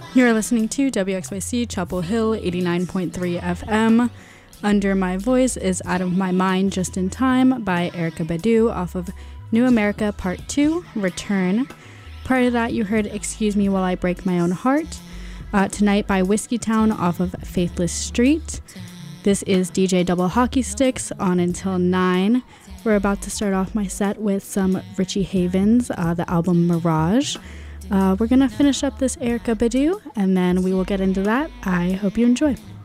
You're listening to WXYC Chapel Hill 89.3 FM. Under My Voice is Out of My Mind Just in Time by Erykah Badu off of New America Part 2, Return. Prior to that, you heard Excuse Me While I Break My Own Heart tonight by Whiskey Town off of Faithless Street. This is DJ Double Hockey Sticks on until 9. We're about to start off my set with some Richie Havens, the album Mirage. We're going to finish up this Erykah Badu, and then we will get into that. I hope you enjoy.